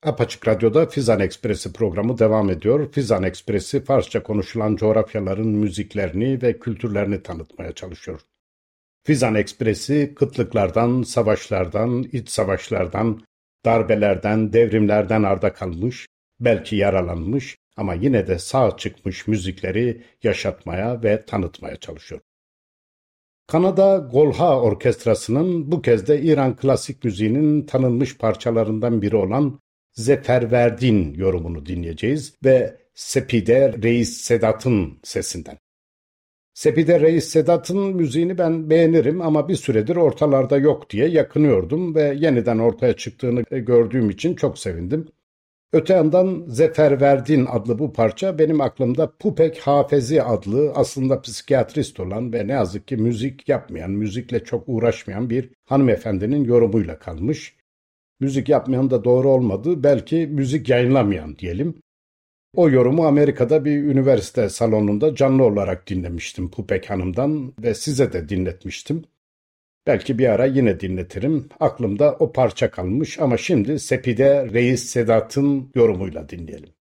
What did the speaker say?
Apaçık Radyo'da Fizan Ekspresi programı devam ediyor. Fizan Ekspresi, Farsça konuşulan coğrafyaların müziklerini ve kültürlerini tanıtmaya çalışıyor. Fizan Ekspresi, kıtlıklardan, savaşlardan, iç savaşlardan, darbelerden, devrimlerden arda kalmış, belki yaralanmış ama yine de sağ çıkmış müzikleri yaşatmaya ve tanıtmaya çalışıyor. Kanada Golha Orkestrası'nın bu kez de İran klasik müziğinin tanınmış parçalarından biri olan Zeferverdin yorumunu dinleyeceğiz ve Sepide Reis Sedat'ın sesinden. Sepide Reis Sedat'ın müziğini ben beğenirim ama bir süredir ortalarda yok diye yakınıyordum ve yeniden ortaya çıktığını gördüğüm için çok sevindim. Öte yandan Zeferverdin adlı bu parça benim aklımda Pupek Hafezi adlı aslında psikiyatrist olan ve ne yazık ki müzik yapmayan, müzikle çok uğraşmayan bir hanımefendinin yorumuyla kalmış. Müzik yapmayan da doğru olmadı, belki müzik yayınlamayan diyelim. O yorumu Amerika'da bir üniversite salonunda canlı olarak dinlemiştim Pupek Hanım'dan ve size de dinletmiştim. Belki bir ara yine dinletirim. Aklımda o parça kalmış ama şimdi Sepide Reis Sedat'ın yorumuyla dinleyelim.